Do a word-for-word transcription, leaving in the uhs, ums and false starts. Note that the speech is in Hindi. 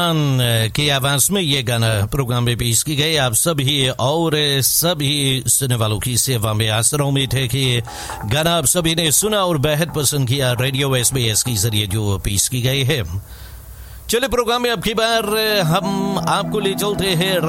की आवाज में ये गाना प्रोग्राम में पेश की गई आप सभी और सभी सुनने वालों की सेवा में। आशा उम्मीद है कि गाना आप सभी ने सुना और बेहद पसंद किया। रेडियो एसबीएस के जरिए जो पेश की गई है। चले प्रोग्राम में अब की बार हम आपको ले चलते हैं